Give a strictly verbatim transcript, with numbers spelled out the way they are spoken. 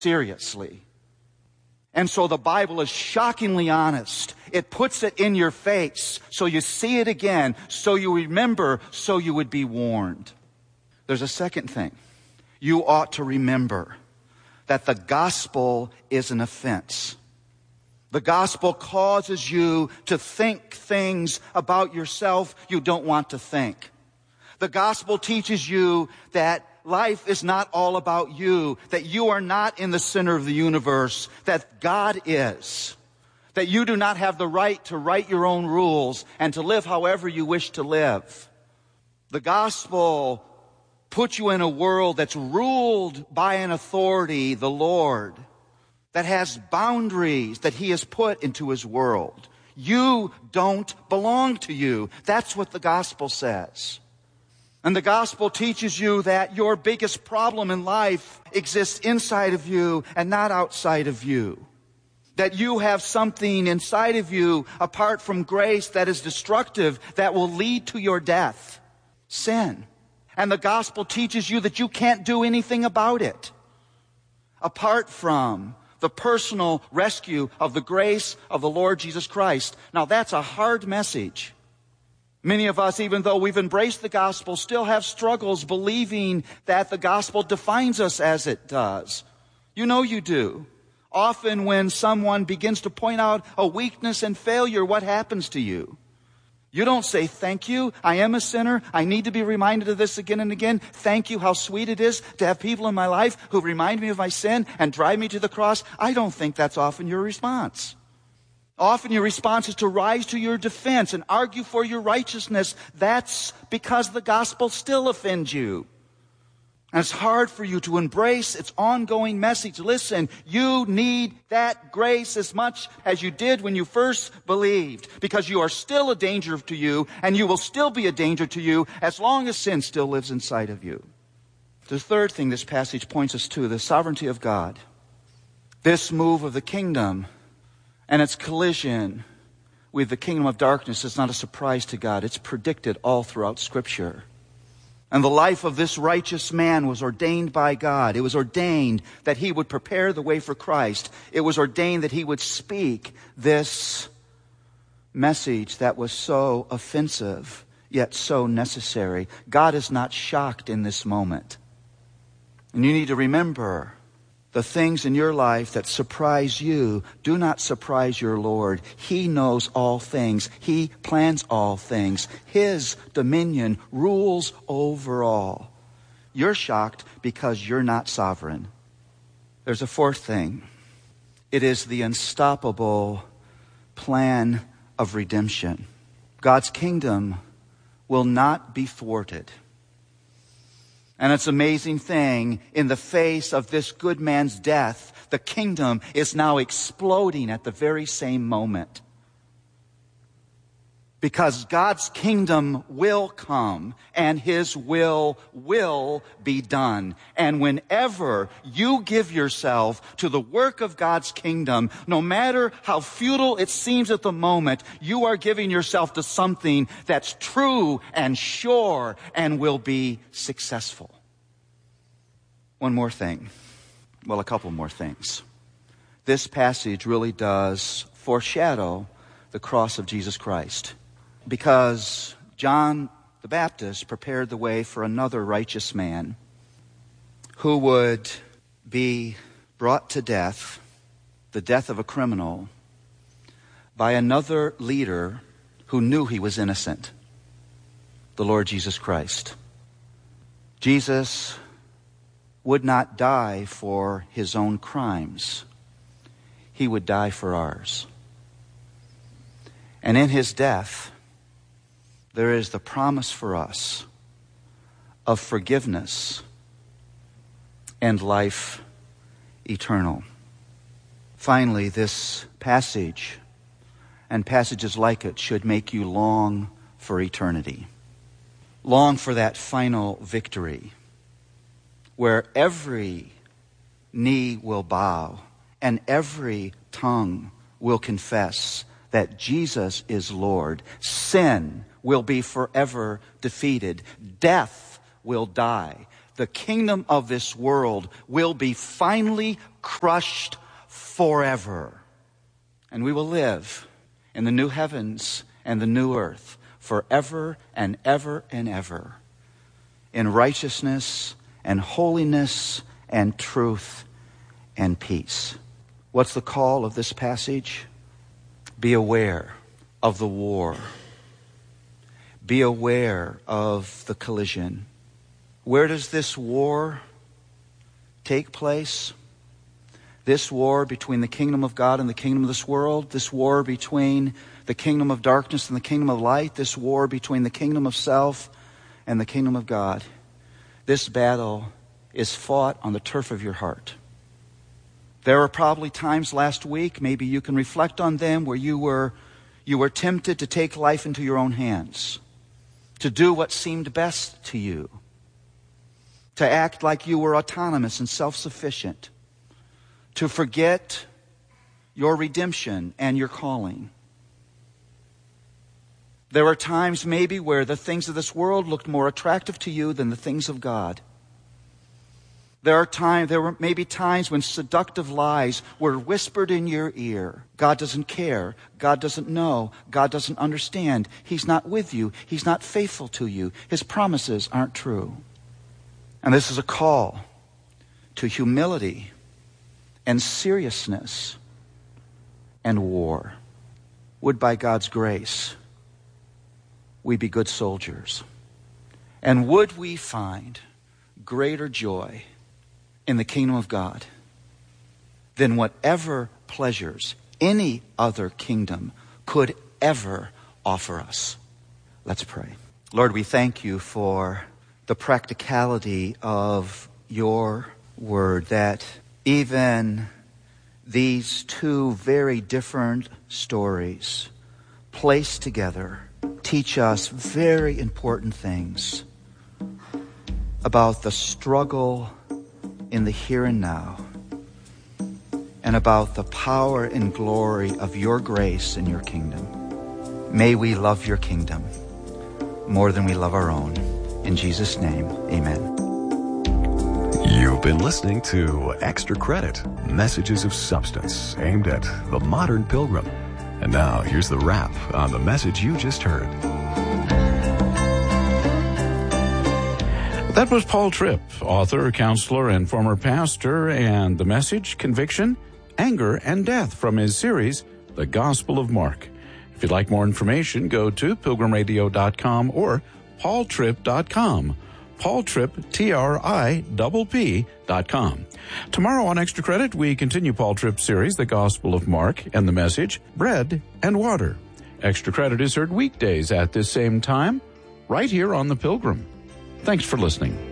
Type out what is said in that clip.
seriously. And so the Bible is shockingly honest. It puts it in your face so you see it again, so you remember, so you would be warned. There's a second thing. You ought to remember that the gospel is an offense. The gospel causes you to think things about yourself you don't want to think. The gospel teaches you that life is not all about you, that you are not in the center of the universe, that God is, that you do not have the right to write your own rules and to live however you wish to live. The gospel puts you in a world that's ruled by an authority, the Lord, that has boundaries that He has put into His world. You don't belong to you. That's what the gospel says. And the gospel teaches you that your biggest problem in life exists inside of you and not outside of you. That you have something inside of you apart from grace that is destructive, that will lead to your death. Sin. And the gospel teaches you that you can't do anything about it apart from the personal rescue of the grace of the Lord Jesus Christ. Now that's a hard message. Many of us, even though we've embraced the gospel, still have struggles believing that the gospel defines us as it does. You know you do. Often when someone begins to point out a weakness and failure, what happens to you? You don't say, thank you, I am a sinner, I need to be reminded of this again and again. Thank you, how sweet it is to have people in my life who remind me of my sin and drive me to the cross. I don't think that's often your response. Often your response is to rise to your defense and argue for your righteousness. That's because the gospel still offends you. And it's hard for you to embrace its ongoing message. Listen, you need that grace as much as you did when you first believed, because you are still a danger to you, and you will still be a danger to you as long as sin still lives inside of you. The third thing this passage points us to, the sovereignty of God. This move of the kingdom and its collision with the kingdom of darkness is not a surprise to God. It's predicted all throughout Scripture. And the life of this righteous man was ordained by God. It was ordained that he would prepare the way for Christ. It was ordained that he would speak this message that was so offensive, yet so necessary. God is not shocked in this moment. And you need to remember, the things in your life that surprise you do not surprise your Lord. He knows all things. He plans all things. His dominion rules over all. You're shocked because you're not sovereign. There's a fourth thing. It is the unstoppable plan of redemption. God's kingdom will not be thwarted. And it's an amazing thing, in the face of this good man's death, the kingdom is now exploding at the very same moment. Because God's kingdom will come and His will will be done. And whenever you give yourself to the work of God's kingdom, no matter how futile it seems at the moment, you are giving yourself to something that's true and sure and will be successful. One more thing. Well, a couple more things. This passage really does foreshadow the cross of Jesus Christ, because John the Baptist prepared the way for another righteous man who would be brought to death, the death of a criminal, by another leader who knew he was innocent, the Lord Jesus Christ. Jesus would not die for His own crimes. He would die for ours. And in His death, there is the promise for us of forgiveness and life eternal. Finally, this passage and passages like it should make you long for eternity. Long for that final victory where every knee will bow and every tongue will confess that Jesus is Lord. Sin will be forever defeated. Death will die. the kingdom of this world will be finally crushed forever. And we will live in the new heavens and the new earth forever and ever and ever, in righteousness and holiness and truth and peace. What's the call of this passage? Be aware of the war. Be aware of the collision. Where does this war take place? This war between the kingdom of God and the kingdom of this world, this war between the kingdom of darkness and the kingdom of light, this war between the kingdom of self and the kingdom of God. This battle is fought on the turf of your heart. There are probably times last week, maybe you can reflect on them, where you were you were tempted to take life into your own hands, to do what seemed best to you, to act like you were autonomous and self-sufficient, to forget your redemption and your calling. There are times maybe where the things of this world looked more attractive to you than the things of God. There are times, there were maybe times when seductive lies were whispered in your ear. God doesn't care. God doesn't know. God doesn't understand. He's not with you. He's not faithful to you. His promises aren't true. And this is a call to humility and seriousness and war. Would by God's grace we be good soldiers. And would we find greater joy in the kingdom of God than whatever pleasures any other kingdom could ever offer us. Let's pray. Lord, we thank you for the practicality of your word, that even these two very different stories placed together teach us very important things about the struggle in the here and now, and about the power and glory of your grace and your kingdom. May we love your kingdom more than we love our own. In Jesus' name, amen. You've been listening to Extra Credit, messages of substance aimed at the modern pilgrim. And now here's the wrap on the message you just heard. That was Paul Tripp, author, counselor, and former pastor, and the message, Conviction, Anger, and Death, from his series, The Gospel of Mark. If you'd like more information, go to pilgrim radio dot com or paul tripp dot com. Paul Tripp, T R I P P dot com. Tomorrow on Extra Credit, we continue Paul Tripp's series, The Gospel of Mark, and the message, Bread and Water. Extra Credit is heard weekdays at this same time, right here on The Pilgrim. Thanks for listening.